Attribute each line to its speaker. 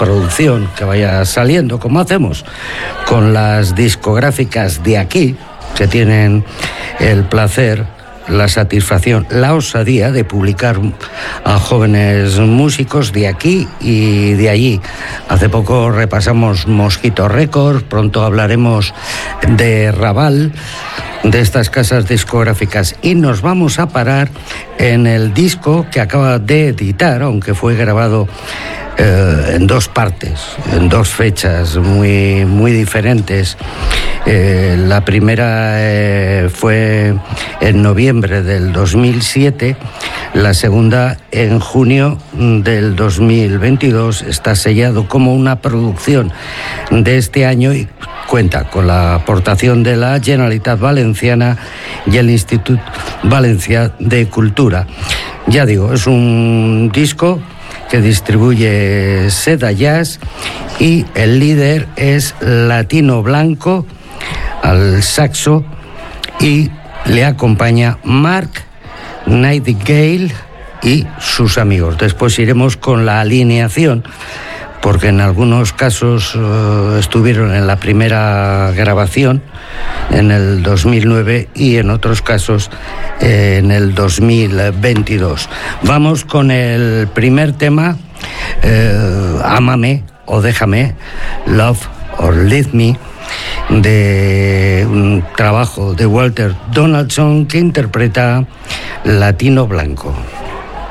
Speaker 1: producción que vaya saliendo, como hacemos con las discográficas de aquí, que tienen el placer, la satisfacción, la osadía de publicar a jóvenes músicos de aquí y de allí. Hace poco repasamos Mosquito Records, pronto hablaremos de Raval, de estas casas discográficas, y nos vamos a parar en el disco que acaba de editar, aunque fue grabado en dos partes, en dos fechas muy diferentes. La primera fue en noviembre del 2007, la segunda en junio del 2022. Está sellado como una producción de este año y cuenta con la aportación de la Generalitat Valenciana y el Institut Valencià de Cultura. Ya digo, es un disco que distribuye Seda Jazz y el líder es Latino Blanco al saxo y le acompaña Mark Nightingale y sus amigos. Después iremos con la alineación, porque en algunos casos estuvieron en la primera grabación en el 2009 y en otros casos en el 2022. Vamos con el primer tema, Ámame o Déjame, Love or Leave Me, de un trabajo de Walter Donaldson que interpreta Latino Blanco.